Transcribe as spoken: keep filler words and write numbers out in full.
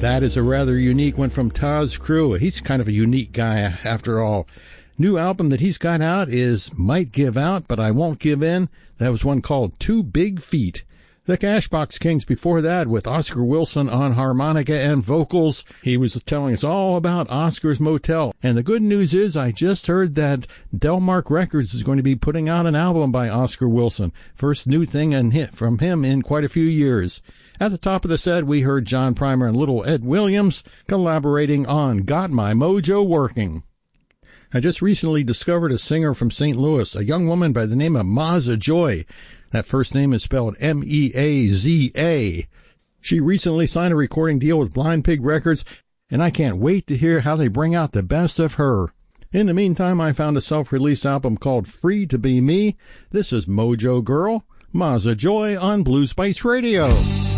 That is a rather unique one from Taz Crew. He's kind of a unique guy after all. New album that he's got out is Might Give Out, But I Won't Give In. That was one called Two Big Feet. The Cashbox Kings before that with Oscar Wilson on harmonica and vocals. He was telling us all about Oscar's Motel. And the good news is I just heard that Delmark Records is going to be putting out an album by Oscar Wilson. First new thing and hit from him in quite a few years. At the top of the set, we heard John Primer and Little Ed Williams collaborating on Got My Mojo Working. I just recently discovered a singer from Saint Louis, a young woman by the name of Maza Joy. That first name is spelled M E A Z A. She recently signed a recording deal with Blind Pig Records, and I can't wait to hear how they bring out the best of her. In the meantime, I found a self-released album called Free to Be Me. This is Mojo Girl, Maza Joy on Blue Spice Radio.